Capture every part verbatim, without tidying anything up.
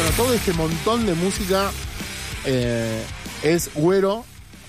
bueno, todo este montón de música eh, es güero.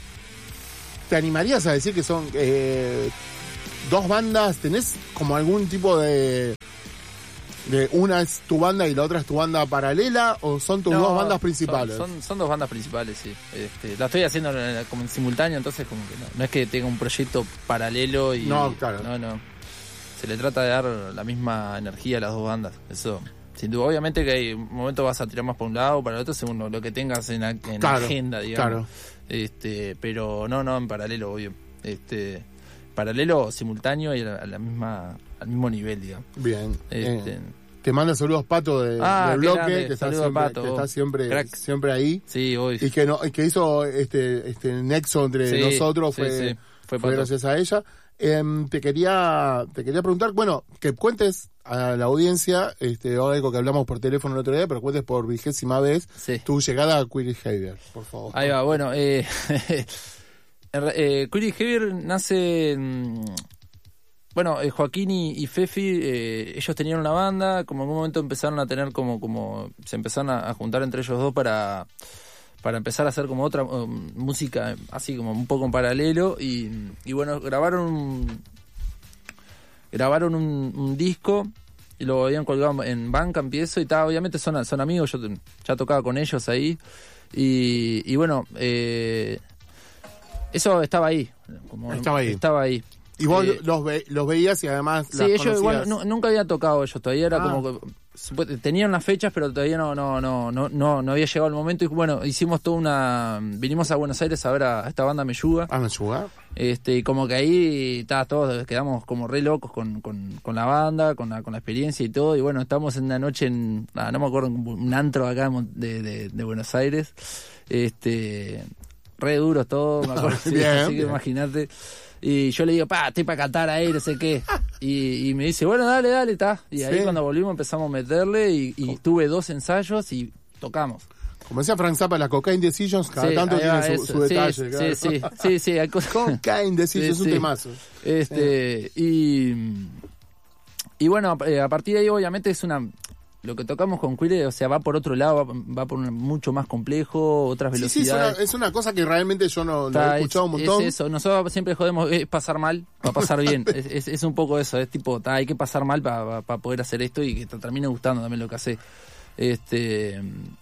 ¿Te animarías a decir que son eh, dos bandas? ¿Tenés como algún tipo de... de una es tu banda y la otra es tu banda paralela, o son tus no, dos bandas principales? Son, son, son dos bandas principales, sí. Este, la estoy haciendo como en simultáneo, entonces como que no, no es que tenga un proyecto paralelo y... No, claro. No, no. Se le trata de dar la misma energía a las dos bandas. Eso, sin duda. Obviamente que hay un momento vas a tirar más para un lado o para el otro según lo que tengas en, en claro, agenda, digamos. Claro. Este, pero no, no, en paralelo, obvio. Este, paralelo, simultáneo y a la, a la misma, al mismo nivel, digamos. Bien. Este, eh. Te manda saludos Pato de, ah, del bloque, grande. que está Saludos, siempre, Pato, que está siempre, siempre ahí. Sí, hoy. Y que no, y que hizo este, este nexo entre sí, nosotros, fue, sí, sí. fue, fue gracias a ella. Eh, te quería, te quería preguntar, bueno, que cuentes a la audiencia, este, algo que hablamos por teléfono el otro día, pero cuentes por vigésima vez sí. tu llegada a Queer Behavior, por favor. Ahí va, bueno, eh, eh, Queer Behavior nace... Mmm, Bueno, eh, Joaquín y, y Fefi, eh, ellos tenían una banda, como en un momento empezaron a tener como, como se empezaron a, a juntar entre ellos dos para, para empezar a hacer como otra um, música, así como un poco en paralelo, y, y bueno, grabaron grabaron un, un disco, y lo habían colgado en Bandcamp y eso, y tal, obviamente son, son amigos, yo ya tocaba con ellos ahí, y, y bueno, eh, eso estaba ahí, como estaba ahí. Estaba ahí. Y vos eh, los, ve, los veías y además sí, las ellos conocías. igual no, nunca había tocado ellos, todavía era ah. como que tenían unas fechas, pero todavía no no no no no no había llegado el momento, y bueno, hicimos toda una vinimos a Buenos Aires a ver a esta banda Meyuga. Ah, Meyuga. Este, y como que ahí está, todos quedamos como re locos con, con, con la banda, con la con la experiencia y todo, y bueno, estamos en una noche en ah, no me acuerdo, un antro acá de de, de Buenos Aires. Este, re duros todos, me acuerdo, bien, así que imagínate. Y yo le digo, pa, estoy para cantar ahí, no sé qué. Y, y me dice, bueno, dale, dale, está. Y ahí sí. Cuando volvimos empezamos a meterle y, y tuve dos ensayos y tocamos. Como decía Frank Zappa, la Cocaine Decisions, cada sí, tanto tiene su, eso. su detalle. Sí, claro. sí, sí, sí, sí, hay cosas. Cocaine Decisions, sí, un sí. temazo. Este, sí. y, y bueno, a partir de ahí obviamente es una... Lo que tocamos con Queer, o sea, va por otro lado, va, va por un, mucho más complejo, otras velocidades. Sí, sí, es una, es una cosa que realmente yo no, no he escuchado es, un montón. Es eso, nosotros siempre jodemos, es pasar mal, para pasar bien. es, es, es un poco eso, es tipo, ta, hay que pasar mal para pa, pa poder hacer esto y que te termine gustando también lo que hace. Este,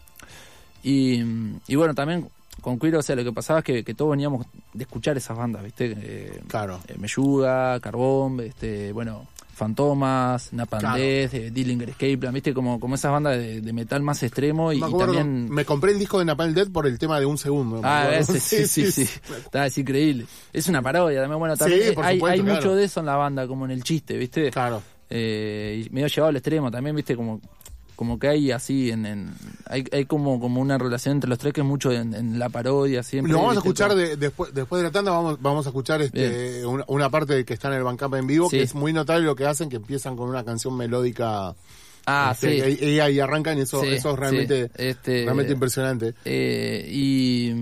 y, y bueno, también con Queer, o sea, lo que pasaba es que, que todos veníamos de escuchar esas bandas, ¿viste? Eh, claro. Eh, Meyuga, Carbón, este, bueno... Fantomas, Napalm claro. Death, eh, Dillinger Escape Plan, viste, como, como esas bandas de, de metal más extremo. Y, me y también me compré el disco de Napalm Death por el tema de Un Segundo. Ah, ese, sí, sí, sí, sí. Está, es increíble. Es una parodia, también, bueno, también sí, por hay, supuesto, hay claro. mucho de eso en la banda, como en el chiste, viste. Claro. Eh, y medio llevado al extremo también, viste, como como que hay así en, en hay, hay como como una relación entre los tres que es mucho en, en la parodia siempre. Lo vamos ¿viste? a escuchar de, después después de la tanda, vamos vamos a escuchar este una, una parte que está en el Bandcamp en vivo, sí. Que es muy notable lo que hacen, que empiezan con una canción melódica. Ah, este, sí. Y, y ahí arrancan y eso, sí, eso es realmente, sí. este, realmente impresionante. Eh, y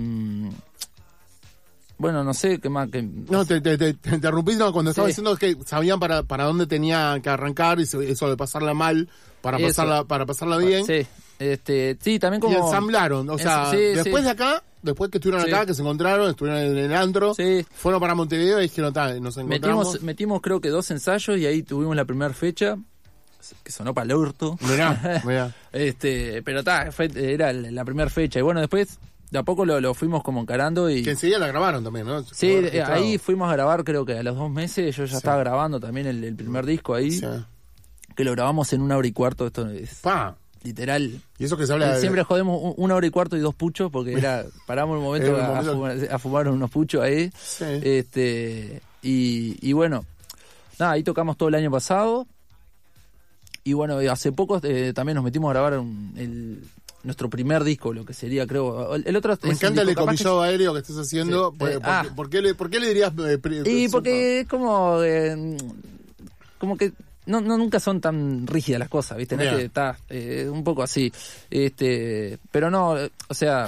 bueno, no sé qué más que... No, te, te, te, te interrumpí no, cuando estaba sí. diciendo que sabían para para dónde tenía que arrancar y eso de pasarla mal para eso. pasarla para pasarla bien. Sí, este, sí, también como... Y ensamblaron, o sea, sí, después sí. de acá, después que estuvieron sí. acá, que se encontraron, estuvieron en el antro, sí. fueron para Montevideo y dijeron, tal, nos encontramos. Metimos, metimos creo que dos ensayos y ahí tuvimos la primera fecha, que sonó para el orto. Mirá, mirá. este, pero ta, fue, era la primera fecha. Y bueno, después... De a poco lo, lo fuimos como encarando y... Que enseguida la grabaron también, ¿no? Sí, eh, ahí fuimos a grabar creo que a los dos meses, yo ya sí. estaba grabando también el, el primer disco ahí, sí. Que lo grabamos en una hora y cuarto, esto es pa. Literal. Y eso que se habla de... Siempre jodemos una hora y cuarto y dos puchos, porque era paramos un momento, a, momento... A, fumar, a fumar unos puchos ahí. Sí. Este y, y bueno, nada, ahí tocamos todo el año pasado. Y bueno, hace poco eh, también nos metimos a grabar un, el... nuestro primer disco, lo que sería, creo... El, el otro Me encanta el ecomillado que... aéreo que estás haciendo. Sí. Por, Eh, por, ah. por, qué le, ¿Por qué le dirías...? Eh, y porque es como... Eh, como que no, no nunca son tan rígidas las cosas, ¿viste? No es que está eh, un poco así. este Pero no, o sea...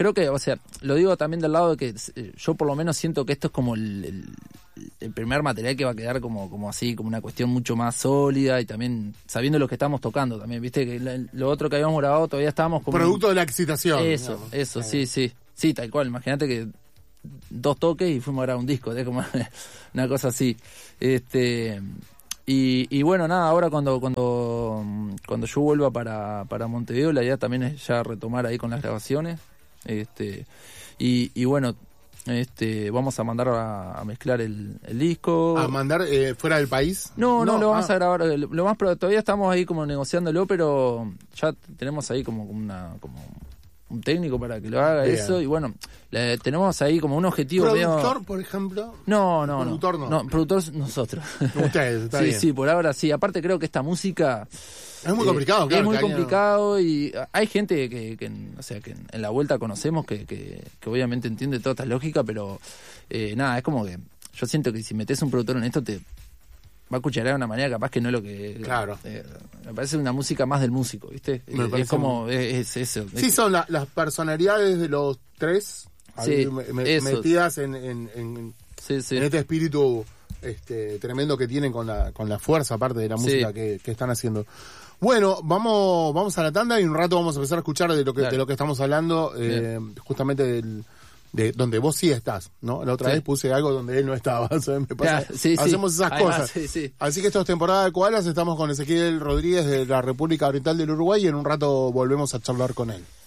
creo que, o sea, lo digo también del lado de que eh, yo por lo menos siento que esto es como el, el, el primer material que va a quedar como, como así, como una cuestión mucho más sólida y también sabiendo lo que estamos tocando también, viste, que lo, lo otro que habíamos grabado todavía estábamos como... Producto de la excitación. Eso, digamos. eso, eh. sí, sí, sí, tal cual, imagínate que dos toques y fuimos a grabar un disco, es como una cosa así, este... Y, y bueno, nada, ahora cuando cuando cuando yo vuelva para, para Montevideo, la idea también es ya retomar ahí con las grabaciones. Este y, y bueno, este vamos a mandar a, a mezclar el, el disco. ¿A mandar eh, fuera del país? No, no, no lo vamos ah. a grabar. Lo más todavía estamos ahí como negociándolo, pero ya tenemos ahí como una como un técnico para que lo haga. Bien. Eso y bueno, le, tenemos ahí como un objetivo. ¿Productor, medio... por ejemplo? No, no, productor no. no. No, productor nosotros. Ustedes, está sí, bien. Sí, por ahora sí. Aparte creo que esta música es muy complicado, eh, claro. Es muy que complicado alguien... y hay gente que, que, o sea, que en la vuelta conocemos que, que, que obviamente entiende toda esta lógica, pero eh, nada, es como que yo siento que si metes un productor en esto te va a cucharear de una manera capaz que no es lo que... Claro. Eh, me parece una música más del músico, ¿viste? Es como... Es, es eso. Sí, es, son la, las personalidades de los tres sí, me, metidas en, en, en, sí, sí. en este espíritu este, tremendo que tienen con la, con la fuerza, aparte de la música sí. que, que están haciendo. Bueno, vamos vamos a la tanda y un rato vamos a empezar a escuchar de lo que, claro. de lo que estamos hablando, eh, justamente del... de donde vos sí estás, ¿no? La otra sí. vez puse algo donde él no estaba, ¿sabes? Me pasa, ya, sí, hacemos sí. esas Además, cosas. Sí, sí. Así que esto es temporada de Koalas, estamos con Ezequiel Rodríguez de la República Oriental del Uruguay y en un rato volvemos a charlar con él.